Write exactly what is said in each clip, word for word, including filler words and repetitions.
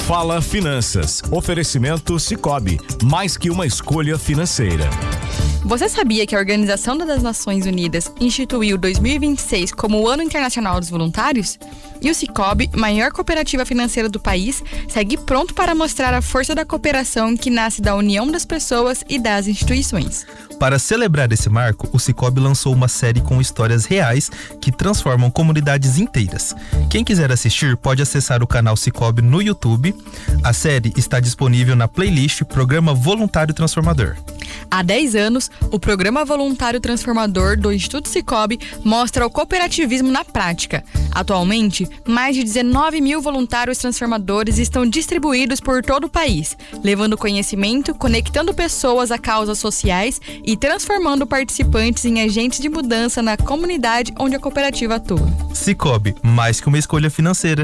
Fala Finanças. Oferecimento Sicoob, mais que uma escolha financeira. Você sabia que a Organização das Nações Unidas instituiu dois mil e vinte e seis como o Ano Internacional dos Voluntários? E o Sicoob, maior cooperativa financeira do país, segue pronto para mostrar a força da cooperação que nasce da união das pessoas e das instituições. Para celebrar esse marco, o Sicoob lançou uma série com histórias reais que transformam comunidades inteiras. Quem quiser assistir pode acessar o canal Sicoob no YouTube. A série está disponível na playlist Programa Voluntário Transformador. Há dez anos, o Programa Voluntário Transformador do Instituto Sicoob mostra o cooperativismo na prática. Atualmente, mais de dezenove mil voluntários transformadores estão distribuídos por todo o país, levando conhecimento, conectando pessoas a causas sociais e transformando participantes em agentes de mudança na comunidade onde a cooperativa atua. Sicoob, mais que uma escolha financeira.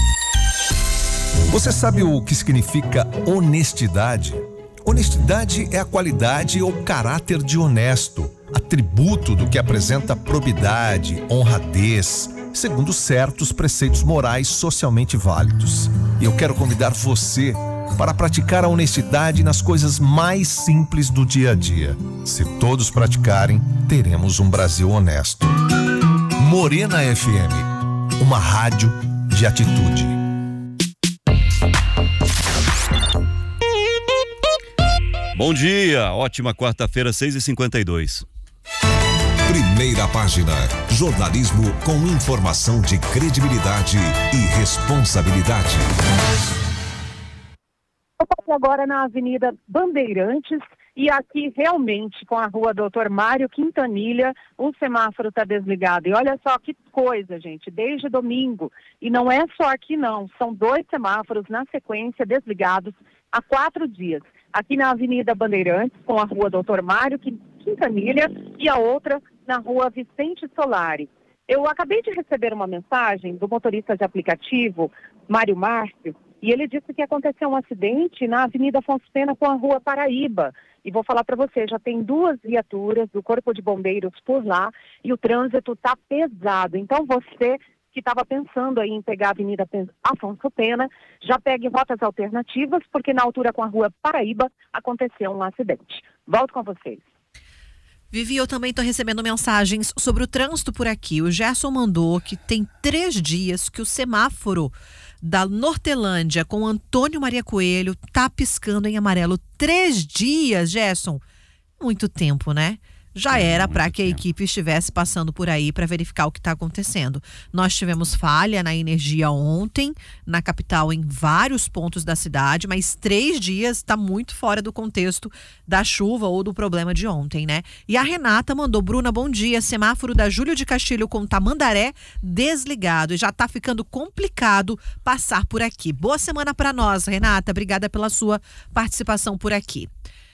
Você sabe o que significa honestidade? Honestidade é a qualidade ou caráter de honesto, atributo do que apresenta probidade, honradez, segundo certos preceitos morais socialmente válidos. E eu quero convidar você para praticar a honestidade nas coisas mais simples do dia a dia. Se todos praticarem, teremos um Brasil honesto. Morena F M, uma rádio de atitude. Bom dia, ótima quarta-feira, seis e cinquenta e dois. Primeira página, jornalismo com informação de credibilidade e responsabilidade. Agora na Avenida Bandeirantes e aqui realmente com a rua Doutor Mário Quintanilha, o semáforo está desligado. E olha só que coisa, gente, desde domingo. E não é só aqui não, são dois semáforos na sequência desligados há quatro dias. Aqui na Avenida Bandeirantes, com a rua Doutor Mário Quintanilha e a outra na rua Vicente Solari. Eu acabei de receber uma mensagem do motorista de aplicativo, Mário Márcio, e ele disse que aconteceu um acidente na Avenida Afonso Pena com a rua Paraíba. E vou falar para você, já tem duas viaturas do Corpo de Bombeiros por lá e o trânsito está pesado. Então você que estava pensando aí em pegar a Avenida Afonso Pena, já pegue rotas alternativas, porque na altura com a rua Paraíba aconteceu um acidente. Volto com vocês. Vivi, eu também estou recebendo mensagens sobre o trânsito por aqui. O Gerson mandou que tem três dias que o semáforo da Nortelândia com Antônio Maria Coelho tá piscando em amarelo. Três dias, Gerson. Muito tempo, né? Já era para que a equipe estivesse passando por aí para verificar o que está acontecendo. Nós tivemos falha na energia ontem, na capital, em vários pontos da cidade, mas três dias está muito fora do contexto da chuva ou do problema de ontem, né? E a Renata mandou: Bruna, bom dia, semáforo da Júlio de Castilho com Tamandaré desligado e já está ficando complicado passar por aqui. Boa semana para nós, Renata, obrigada pela sua participação por aqui.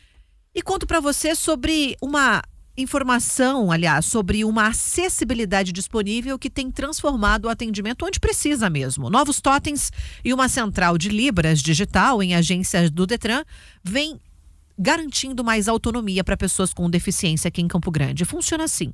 E conto para você sobre uma informação, aliás, sobre uma acessibilidade disponível que tem transformado o atendimento onde precisa mesmo. Novos totens e uma central de Libras digital em agências do Detran vem garantindo mais autonomia para pessoas com deficiência aqui em Campo Grande. Funciona assim.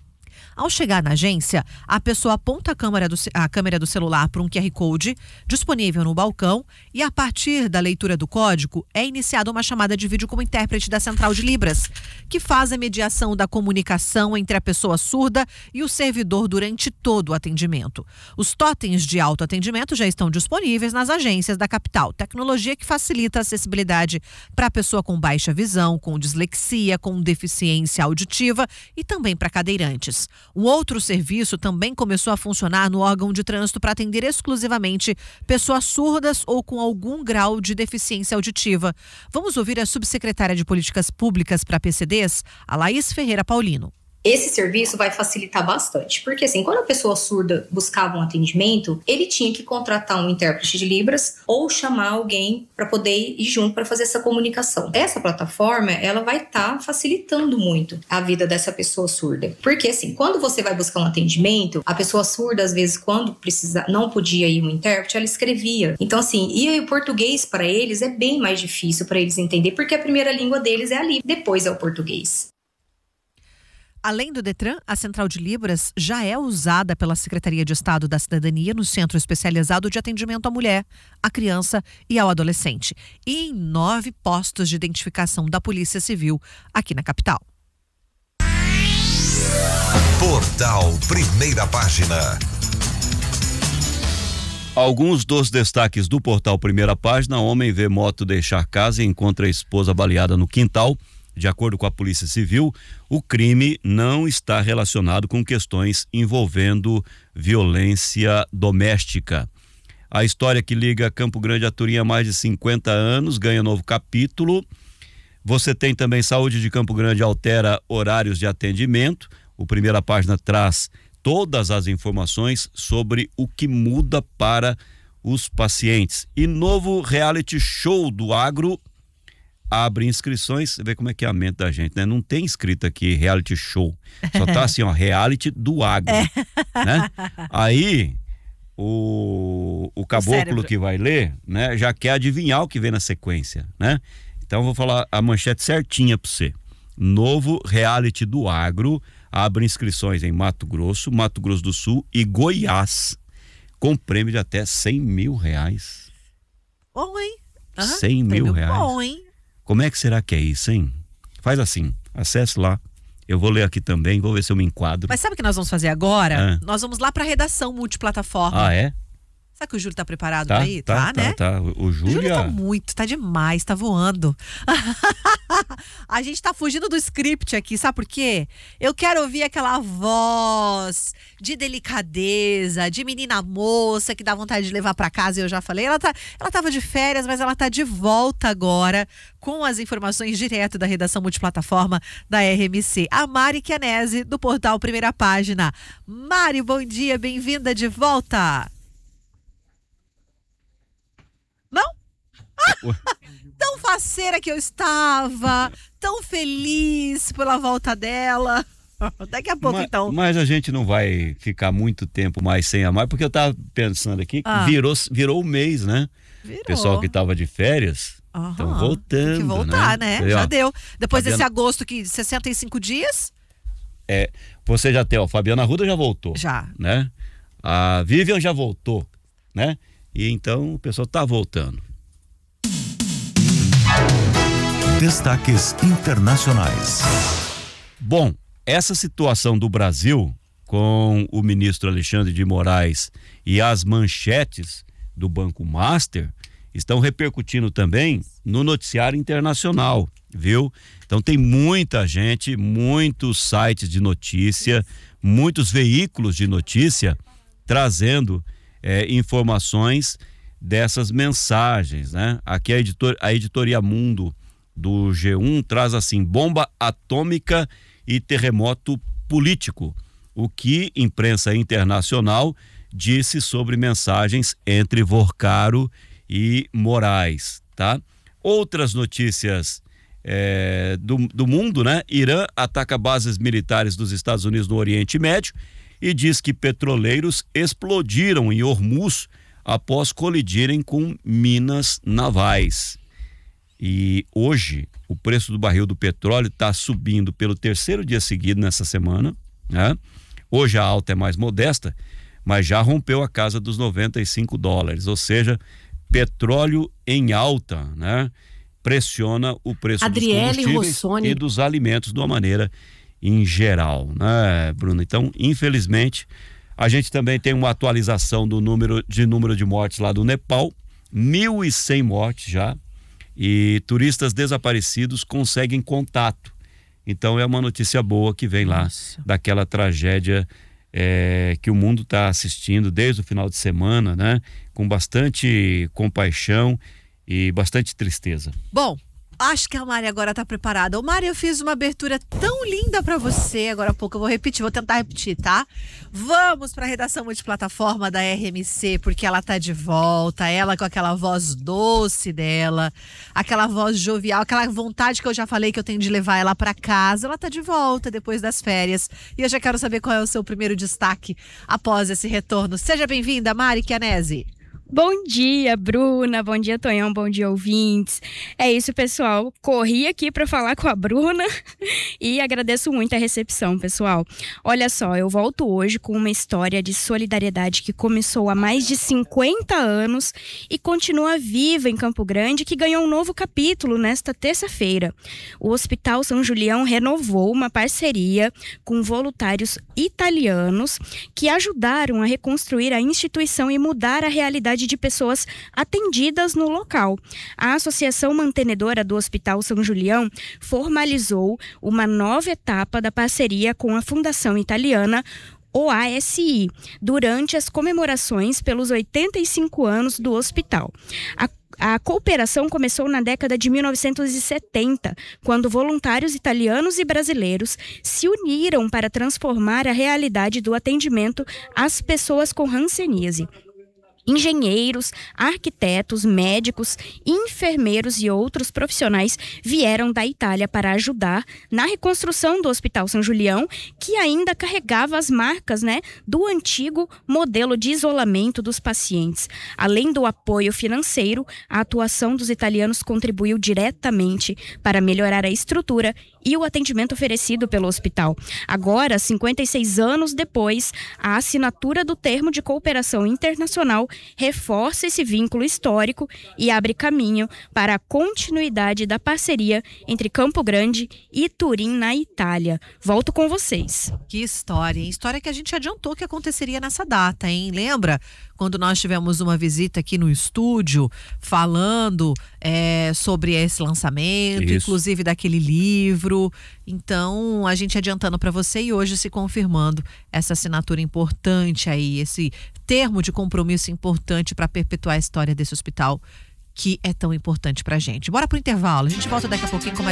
Ao chegar na agência, a pessoa aponta a câmera do, a câmera do celular para um Q R Code disponível no balcão e, a partir da leitura do código, é iniciada uma chamada de vídeo com o intérprete da Central de Libras, que faz a mediação da comunicação entre a pessoa surda e o servidor durante todo o atendimento. Os totens de autoatendimento já estão disponíveis nas agências da capital, tecnologia que facilita a acessibilidade para a pessoa com baixa visão, com dislexia, com deficiência auditiva e também para cadeirantes. Um outro serviço também começou a funcionar no órgão de trânsito para atender exclusivamente pessoas surdas ou com algum grau de deficiência auditiva. Vamos ouvir a subsecretária de Políticas Públicas para P C Ds, a Laís Ferreira Paulino. Esse serviço vai facilitar bastante, porque assim, quando a pessoa surda buscava um atendimento, ele tinha que contratar um intérprete de Libras ou chamar alguém para poder ir junto para fazer essa comunicação. Essa plataforma, ela vai estar tá facilitando muito a vida dessa pessoa surda, porque assim, quando você vai buscar um atendimento, a pessoa surda, às vezes, quando precisa, não podia ir um intérprete, ela escrevia. Então assim, e o português para eles é bem mais difícil para eles entender, porque a primeira língua deles é a Libras, depois é o português. Além do Detran, a Central de Libras já é usada pela Secretaria de Estado da Cidadania no Centro Especializado de Atendimento à Mulher, à Criança e ao Adolescente, e em nove postos de identificação da Polícia Civil aqui na capital. Portal Primeira Página. Alguns dos destaques do portal Primeira Página: homem vê moto deixar casa e encontra a esposa baleada no quintal. De acordo com a Polícia Civil, o crime não está relacionado com questões envolvendo violência doméstica. A história que liga Campo Grande a Turim há mais de cinquenta anos ganha novo capítulo. Você tem também: Saúde de Campo Grande altera horários de atendimento. O Primeira Página traz todas as informações sobre o que muda para os pacientes. E novo reality show do agro abre inscrições. Você vê como é que é a mente da gente, né? Não tem escrito aqui reality show, só tá assim, ó, reality do agro, é. né? Aí o, o caboclo o que vai ler, né, já quer adivinhar o que vem na sequência, né? Então eu vou falar a manchete certinha para você. Novo reality do agro abre inscrições em Mato Grosso, Mato Grosso do Sul e Goiás, com prêmio de até cem mil reais. Bom, hein? Ah, cem mil reais. Bom, hein? Como é que será que é isso, hein? Faz assim, acesse lá. Eu vou ler aqui também, vou ver se eu me enquadro. Mas sabe o que nós vamos fazer agora? Ah. Nós vamos lá para a redação multiplataforma. Ah, é? Sabe que o Júlio tá preparado tá, aí? Tá, tá, tá, né? tá. O, o Júlio... O Júlio tá muito, tá demais, tá voando. A gente tá fugindo do script aqui, sabe por quê? Eu quero ouvir aquela voz de delicadeza, de menina moça que dá vontade de levar pra casa, eu já falei. Ela, tá, ela tava de férias, mas ela tá de volta agora com as informações direto da redação multiplataforma da R M C. A Mari Chianese, do portal Primeira Página. Mari, bom dia, bem-vinda de volta. Não? Ah, tão faceira que eu estava, tão feliz pela volta dela. Daqui a pouco, mas, então. Mas a gente não vai ficar muito tempo mais sem a Mari, porque eu tava pensando aqui, ah. virou, virou o mês, né? Virou. O pessoal que tava de férias estão voltando. Tem que voltar, né? né? Já deu. Depois Fabiana... desse agosto que sessenta e cinco dias. É, você já tem, ó, Fabiana Arruda já voltou. Já. Né? A Vivian já voltou, né? E então o pessoal tá voltando. Destaques internacionais. Bom, essa situação do Brasil com o ministro Alexandre de Moraes e as manchetes do Banco Master estão repercutindo também no noticiário internacional, viu? Então tem muita gente, muitos sites de notícia, muitos veículos de notícia trazendo É, informações dessas mensagens, né? Aqui a, editor, a editoria Mundo do G um traz assim: bomba atômica e terremoto político. O que imprensa internacional disse sobre mensagens entre Vorcaro e Moraes, tá? Outras notícias é, do, do mundo, né? Irã ataca bases militares dos Estados Unidos no Oriente Médio e diz que petroleiros explodiram em Hormuz após colidirem com minas navais. E hoje o preço do barril do petróleo está subindo pelo terceiro dia seguido nessa semana, né? Hoje a alta é mais modesta, mas já rompeu a casa dos noventa e cinco dólares, ou seja, petróleo em alta, né? Pressiona o preço Adriele dos combustíveis Rossoni. E dos alimentos de uma maneira em geral, né, Bruno? Então, infelizmente, a gente também tem uma atualização do número de número de mortes lá do Nepal, mil e cem mortes já, e turistas desaparecidos conseguem contato. Então é uma notícia boa que vem lá Nossa. daquela tragédia é, que o mundo está assistindo desde o final de semana, né? Com bastante compaixão e bastante tristeza. Bom, acho que a Mari agora tá preparada. Ô Mari, eu fiz uma abertura tão linda pra você, agora há pouco eu vou repetir, vou tentar repetir, tá? Vamos pra redação multiplataforma da R M C, porque ela tá de volta, ela com aquela voz doce dela, aquela voz jovial, aquela vontade que eu já falei que eu tenho de levar ela pra casa, ela tá de volta depois das férias. E eu já quero saber qual é o seu primeiro destaque após esse retorno. Seja bem-vinda, Mari Chianese. Bom dia, Bruna. Bom dia, Tonhão. Bom dia, ouvintes. É isso, pessoal. Corri aqui para falar com a Bruna e agradeço muito a recepção, pessoal. Olha só, eu volto hoje com uma história de solidariedade que começou há mais de cinquenta anos e continua viva em Campo Grande, que ganhou um novo capítulo nesta terça-feira. O Hospital São Julião renovou uma parceria com voluntários italianos que ajudaram a reconstruir a instituição e mudar a realidade de pessoas atendidas no local. A Associação Mantenedora do Hospital São Julião formalizou uma nova etapa da parceria com a Fundação Italiana O A S I, durante as comemorações pelos oitenta e cinco anos do hospital. A A cooperação começou na década de mil novecentos e setenta, quando voluntários italianos e brasileiros se uniram para transformar a realidade do atendimento às pessoas com hanseníase. Engenheiros, arquitetos, médicos, enfermeiros e outros profissionais vieram da Itália para ajudar na reconstrução do Hospital São Julião, que ainda carregava as marcas, né, do antigo modelo de isolamento dos pacientes. Além do apoio financeiro, a atuação dos italianos contribuiu diretamente para melhorar a estrutura e o atendimento oferecido pelo hospital. Agora, cinquenta e seis anos depois, a assinatura do termo de cooperação internacional reforça esse vínculo histórico e abre caminho para a continuidade da parceria entre Campo Grande e Turim, na Itália. Volto com vocês. Que história, hein? História que a gente adiantou que aconteceria nessa data, hein? Lembra quando nós tivemos uma visita aqui no estúdio falando é, sobre esse lançamento, Isso. inclusive daquele livro. Então, a gente adiantando para você e hoje se confirmando essa assinatura importante aí, esse termo de compromisso importante para perpetuar a história desse hospital que é tão importante pra gente. Bora pro intervalo, a gente volta daqui a pouquinho com mais